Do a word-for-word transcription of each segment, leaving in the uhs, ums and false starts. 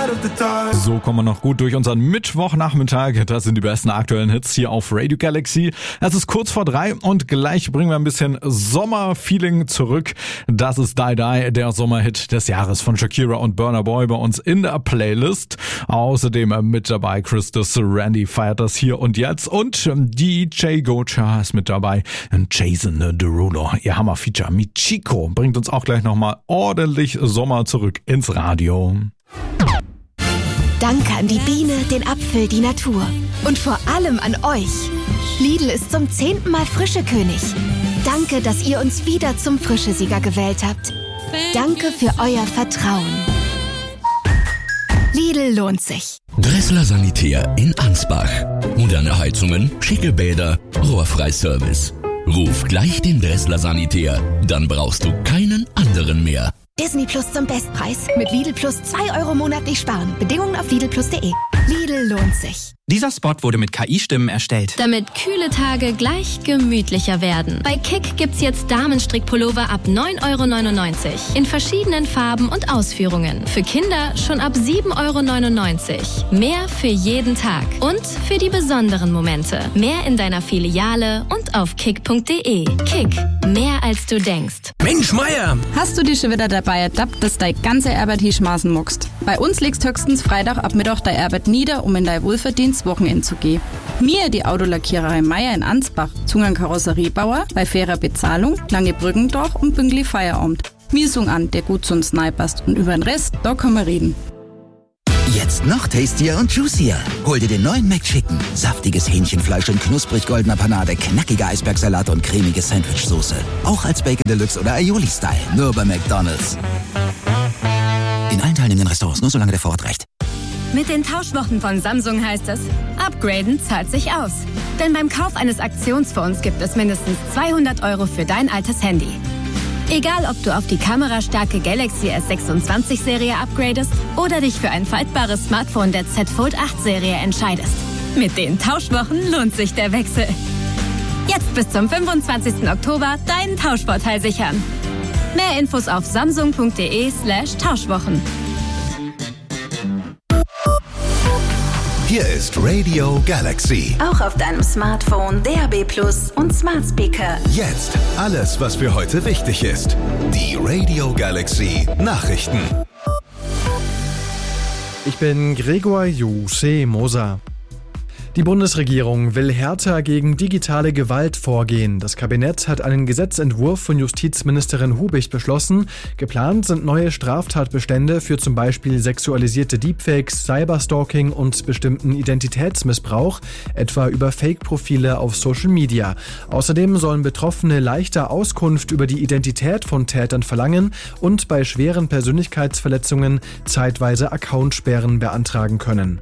So kommen wir noch gut durch unseren Mittwochnachmittag. Das sind die besten aktuellen Hits hier auf Radio Galaxy. Es ist kurz vor drei und gleich bringen wir ein bisschen Sommerfeeling zurück. Das ist Die Die, der Sommerhit des Jahres von Shakira und Burna Boy bei uns in der Playlist. Außerdem mit dabei Christus, Randy feiert das hier und jetzt und D J Gocha ist mit dabei. Jason Derulo, ihr Hammer-Feature mit Chico, bringt uns auch gleich nochmal ordentlich Sommer zurück ins Radio. Danke an die Biene, den Apfel, die Natur. Und vor allem an euch. Lidl ist zum zehnten Mal Frischekönig. Danke, dass ihr uns wieder zum Frischesieger gewählt habt. Danke für euer Vertrauen. Lidl lohnt sich. Dressler Sanitär in Ansbach. Moderne Heizungen, schicke Bäder, Rohrfreiservice. Ruf gleich den Dressler Sanitär, dann brauchst du keinen anderen mehr. Disney Plus zum Bestpreis. Mit Lidl Plus zwei Euro monatlich sparen. Bedingungen auf lidl plus punkt de. Lidl lohnt sich. Dieser Spot wurde mit K I-Stimmen erstellt. Damit kühle Tage gleich gemütlicher werden. Bei Kick gibt's jetzt Damenstrickpullover ab neun Euro neunundneunzig. In verschiedenen Farben und Ausführungen. Für Kinder schon ab sieben Euro neunundneunzig. Mehr für jeden Tag. Und für die besonderen Momente. Mehr in deiner Filiale und auf kick punkt de. Kick. Mehr als du denkst. Mensch, Meier! Hast du dich schon wieder dabei ertappt, dass dein ganze Arbeit hier schmaßen muckst? Bei uns legst höchstens Freitag ab Mittag deine Arbeit nieder, um in dein Wohlverdienst Wochenende zu gehen. Mir, die Autolackiererei Meier in Ansbach, Zungen Karosseriebauer, bei fairer Bezahlung, lange Brückendorf und pünktlich Feierabend. Wir sung an, der gut zu uns passt und über den Rest, da können wir reden. Jetzt noch tastier und juicier. Hol dir den neuen McChicken. Saftiges Hähnchenfleisch in knusprig goldener Panade, knackiger Eisbergsalat und cremige Sandwichsoße. Auch als Bacon Deluxe oder Aioli-Style. Nur bei McDonald's. In allen teilnehmenden Restaurants, nur solange der Vorrat reicht. Mit den Tauschwochen von Samsung heißt es, upgraden zahlt sich aus. Denn beim Kauf eines Aktionsfonds gibt es mindestens zweihundert Euro für dein altes Handy. Egal, ob du auf die kamerastarke Galaxy S sechsundzwanzig Serie upgradest oder dich für ein faltbares Smartphone der Z Fold acht Serie entscheidest. Mit den Tauschwochen lohnt sich der Wechsel. Jetzt bis zum fünfundzwanzigsten Oktober deinen Tauschvorteil sichern. Mehr Infos auf samsung punkt de slash Tauschwochen. Hier ist Radio Galaxy. Auch auf deinem Smartphone, D A B Plus und Smart Speaker. Jetzt alles, was für heute wichtig ist. Die Radio Galaxy Nachrichten. Ich bin Gregor Juse Moser. Die Bundesregierung will härter gegen digitale Gewalt vorgehen. Das Kabinett hat einen Gesetzentwurf von Justizministerin Hubich beschlossen. Geplant sind neue Straftatbestände für zum Beispiel sexualisierte Deepfakes, Cyberstalking und bestimmten Identitätsmissbrauch, etwa über Fake-Profile auf Social Media. Außerdem sollen Betroffene leichter Auskunft über die Identität von Tätern verlangen und bei schweren Persönlichkeitsverletzungen zeitweise Accountsperren beantragen können.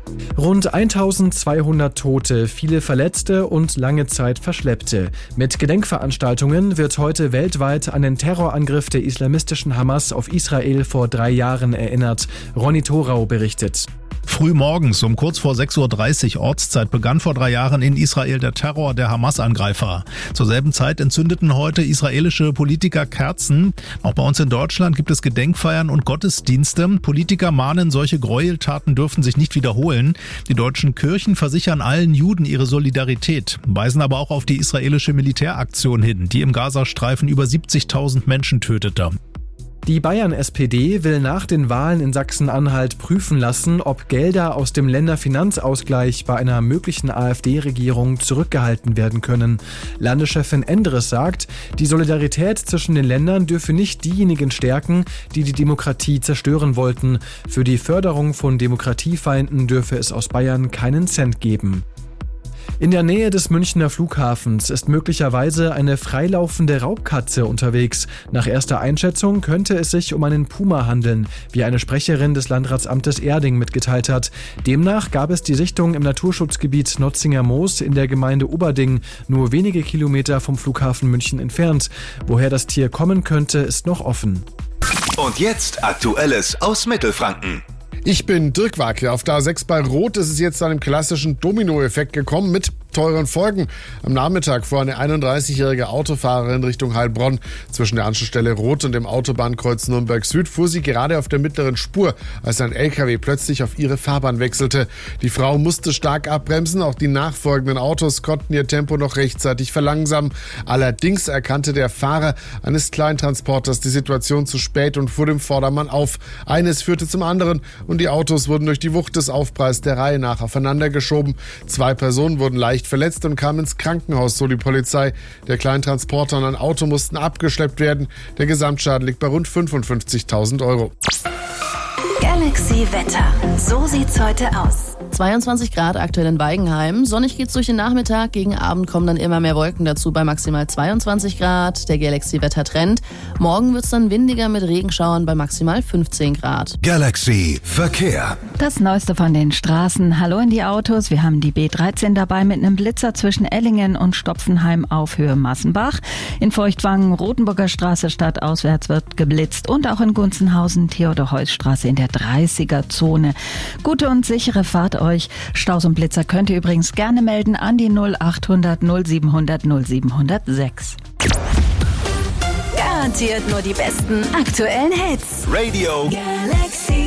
Rund eintausendzweihundert Tote, viele Verletzte und lange Zeit Verschleppte. Mit Gedenkveranstaltungen wird heute weltweit an den Terrorangriff der islamistischen Hamas auf Israel vor drei Jahren erinnert. Ronny Thorau berichtet. Früh morgens um kurz vor sechs Uhr dreißig Ortszeit begann vor drei Jahren in Israel der Terror der Hamas-Angreifer. Zur selben Zeit entzündeten heute israelische Politiker Kerzen. Auch bei uns in Deutschland gibt es Gedenkfeiern und Gottesdienste. Politiker mahnen, solche Gräueltaten dürfen sich nicht wiederholen. Die deutschen Kirchen versichern allen Juden ihre Solidarität, weisen aber auch auf die israelische Militäraktion hin, die im Gazastreifen über siebzigtausend Menschen tötete. Die Bayern-S P D will nach den Wahlen in Sachsen-Anhalt prüfen lassen, ob Gelder aus dem Länderfinanzausgleich bei einer möglichen AfD-Regierung zurückgehalten werden können. Landeschefin Endres sagt, die Solidarität zwischen den Ländern dürfe nicht diejenigen stärken, die die Demokratie zerstören wollten. Für die Förderung von Demokratiefeinden dürfe es aus Bayern keinen Cent geben. In der Nähe des Münchner Flughafens ist möglicherweise eine freilaufende Raubkatze unterwegs. Nach erster Einschätzung könnte es sich um einen Puma handeln, wie eine Sprecherin des Landratsamtes Erding mitgeteilt hat. Demnach gab es die Sichtung im Naturschutzgebiet Notzinger Moos in der Gemeinde Oberding, nur wenige Kilometer vom Flughafen München entfernt. Woher das Tier kommen könnte, ist noch offen. Und jetzt Aktuelles aus Mittelfranken. Ich bin Dirk Wacke. Auf der A sechs bei Rot ist es jetzt zu einem klassischen Dominoeffekt gekommen mit teuren Folgen. Am Nachmittag fuhr eine einunddreißigjährige Autofahrerin Richtung Heilbronn. Zwischen der Anschlussstelle Rot und dem Autobahnkreuz Nürnberg Süd fuhr sie gerade auf der mittleren Spur, als ein L K W plötzlich auf ihre Fahrbahn wechselte. Die Frau musste stark abbremsen, auch die nachfolgenden Autos konnten ihr Tempo noch rechtzeitig verlangsamen. Allerdings erkannte der Fahrer eines Kleintransporters die Situation zu spät und fuhr dem Vordermann auf. Eines führte zum anderen und die Autos wurden durch die Wucht des Aufpralls der Reihe nach aufeinander geschoben. Zwei Personen wurden leicht verletzt und kamen ins Krankenhaus, so die Polizei. Der Kleintransporter und ein Auto mussten abgeschleppt werden. Der Gesamtschaden liegt bei rund fünfundfünfzigtausend Euro. Galaxy Wetter. So sieht's heute aus. zweiundzwanzig Grad aktuell in Weigenheim. Sonnig geht's durch den Nachmittag. Gegen Abend kommen dann immer mehr Wolken dazu bei maximal zweiundzwanzig Grad. Der Galaxy Wetter Trend. Morgen wird's dann windiger mit Regenschauern bei maximal fünfzehn Grad. Galaxy Verkehr. Das Neueste von den Straßen. Hallo in die Autos. Wir haben die B dreizehn dabei mit einem Blitzer zwischen Ellingen und Stopfenheim auf Höhe Massenbach. In Feuchtwangen, Rotenburger Straße stadtauswärts wird geblitzt und auch in Gunzenhausen, Theodor-Heuss-Straße in der dreißiger-Zone. Gute und sichere Fahrt euch. Staus und Blitzer könnt ihr übrigens gerne melden an die null achthundert null siebenhundert null siebenhundertsechs. Garantiert nur die besten aktuellen Hits. Radio Galaxy.